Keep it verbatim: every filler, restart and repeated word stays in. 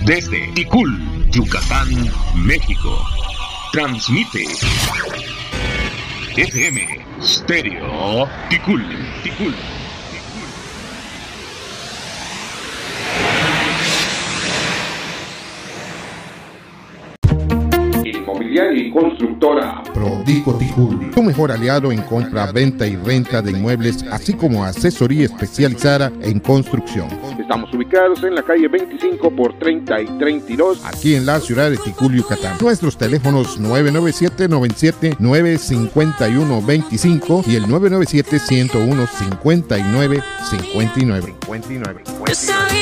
Desde Ticul, Yucatán, México. Transmite F M Stereo Ticul, Ticul. Inmobiliaria y constructora Prodico Ticul, tu mejor aliado en compra, venta y renta de inmuebles, así como asesoría especializada en construcción. Estamos ubicados en la calle veinticinco por treinta y treinta y dos, aquí en la ciudad de Ticul, Yucatán. Nuestros teléfonos nueve nueve siete, noventa y siete, nueve cinco uno, veinticinco y el nueve nueve siete, ciento uno, cincuenta y nueve cincuenta y nueve.